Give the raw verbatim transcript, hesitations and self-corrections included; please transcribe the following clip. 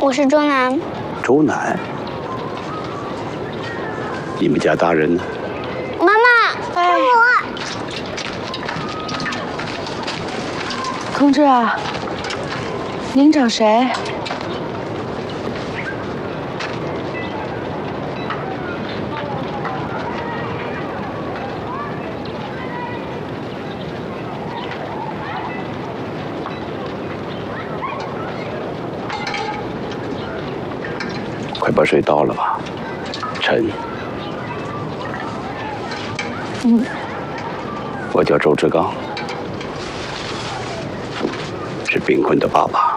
我是周南。 周南，你们家大人呢？ 妈妈， 哎， 我。 同志啊，您找谁？ 快把水倒了吧，陈。 嗯， 我叫周志刚，是炳坤的爸爸。